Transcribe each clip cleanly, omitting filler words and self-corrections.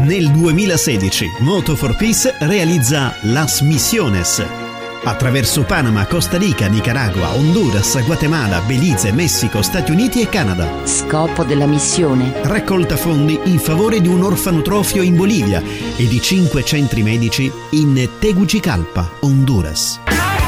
Nel 2016 Moto for Peace realizza Las Misiones. Attraverso Panama, Costa Rica, Nicaragua, Honduras, Guatemala, Belize, Messico, Stati Uniti e Canada. Scopo della missione: raccolta fondi in favore di un orfanotrofio in Bolivia e di 5 centri medici in Tegucigalpa, Honduras.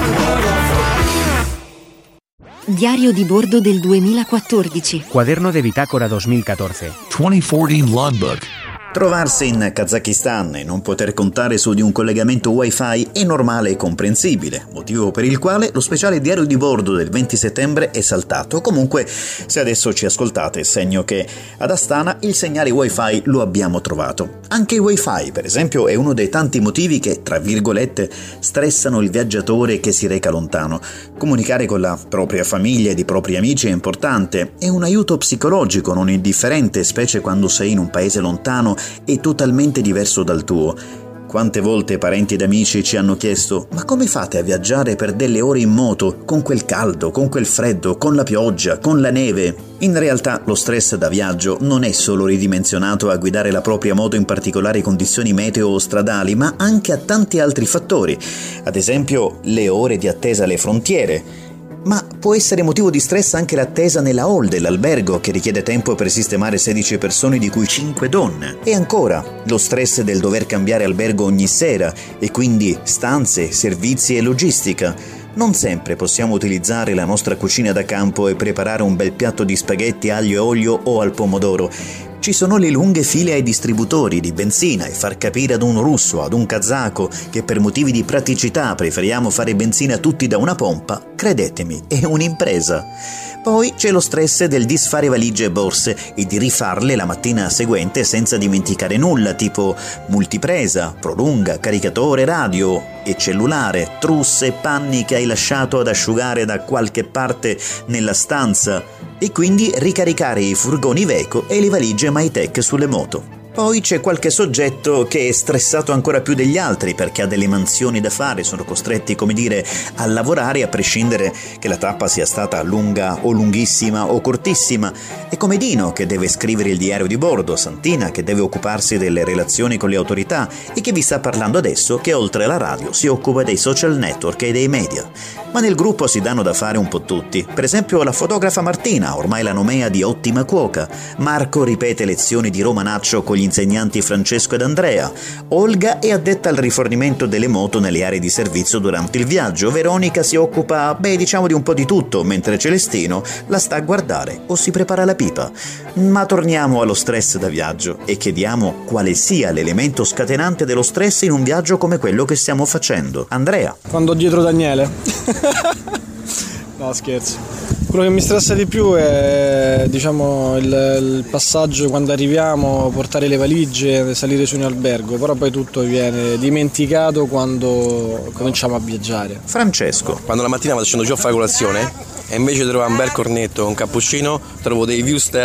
Diario di bordo del 2014. Cuaderno de bitácora 2014. 2014 logbook. Trovarsi in Kazakistan e non poter contare su di un collegamento wifi è normale e comprensibile, motivo per il quale lo speciale diario di bordo del 20 settembre è saltato. Comunque, se adesso ci ascoltate, segno che ad Astana il segnale wifi lo abbiamo trovato. Anche il wifi, per esempio, è uno dei tanti motivi che, tra virgolette, stressano il viaggiatore che si reca lontano. Comunicare con la propria famiglia ed i propri amici è importante, è un aiuto psicologico non indifferente, specie quando sei in un paese lontano e totalmente diverso dal tuo. Quante volte parenti ed amici ci hanno chiesto: ma come fate a viaggiare per delle ore in moto, con quel caldo, con quel freddo, con la pioggia, con la neve? In realtà lo stress da viaggio non è solo ridimensionato a guidare la propria moto in particolari condizioni meteo o stradali, ma anche a tanti altri fattori, ad esempio le ore di attesa alle frontiere. Ma può essere motivo di stress anche l'attesa nella hall dell'albergo, che richiede tempo per sistemare 16 persone, di cui 5 donne. E ancora, lo stress del dover cambiare albergo ogni sera, e quindi stanze, servizi e logistica. Non sempre possiamo utilizzare la nostra cucina da campo e preparare un bel piatto di spaghetti aglio e olio o al pomodoro. Ci sono le lunghe file ai distributori di benzina e far capire ad un russo, ad un kazako, che per motivi di praticità preferiamo fare benzina tutti da una pompa, credetemi, è un'impresa. Poi c'è lo stress del disfare valigie e borse e di rifarle la mattina seguente senza dimenticare nulla, tipo multipresa, prolunga, caricatore radio e cellulare, trusse e panni che hai lasciato ad asciugare da qualche parte nella stanza, e quindi ricaricare i furgoni Iveco e le valigie MyTech sulle moto. Poi c'è qualche soggetto che è stressato ancora più degli altri perché ha delle mansioni da fare, sono costretti, come dire, a lavorare a prescindere che la tappa sia stata lunga o lunghissima o cortissima. È come Dino, che deve scrivere il diario di bordo, Santina, che deve occuparsi delle relazioni con le autorità, e che vi sta parlando adesso, che oltre alla radio si occupa dei social network e dei media. Ma nel gruppo si danno da fare un po' tutti. Per esempio la fotografa Martina, ormai la nomea di ottima cuoca. Marco ripete lezioni di romanaccio con gli insegnanti Francesco ed Andrea. Olga è addetta al rifornimento delle moto nelle aree di servizio durante il viaggio. Veronica si occupa, diciamo, di un po' di tutto, mentre Celestino la sta a guardare o si prepara la pipa. Ma torniamo allo stress da viaggio e chiediamo quale sia l'elemento scatenante dello stress in un viaggio come quello che stiamo facendo. Andrea. Quando ho dietro Daniele. No, scherzo. Quello che mi stressa di più è, diciamo, il passaggio quando arriviamo, portare le valigie, salire su in albergo, però poi tutto viene dimenticato quando cominciamo a viaggiare. Francesco. Quando la mattina vado scendo giù a fare colazione e invece di trovare un bel cornetto, un cappuccino, trovo dei Viewster